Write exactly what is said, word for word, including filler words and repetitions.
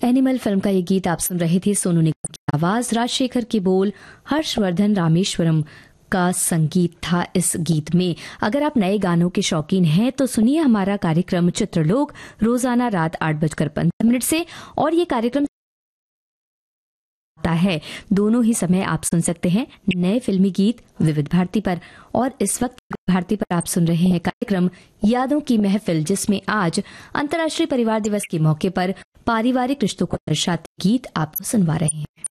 Animal film का ये गीत आप सुन रहे थे। सोनू निगम की आवाज, राजशेखर के बोल, हर्षवर्धन रामेश्वरम का संगीत था इस गीत में। अगर आप नए गानों के शौकीन हैं तो सुनिए हमारा कार्यक्रम चित्रलोक रोजाना रात आठ बजकर पंद्रह मिनट से, और ये कार्यक्रम है दोनों ही समय आप सुन सकते हैं नए फिल्मी गीत विविध भारती पर। और इस वक्त भारती पर आप सुन रहे हैं कार्यक्रम यादों की महफिल, जिसमें आज अंतर्राष्ट्रीय परिवार दिवस के मौके पर पारिवारिक रिश्तों को दर्शाते गीत आपको सुनवा रहे हैं।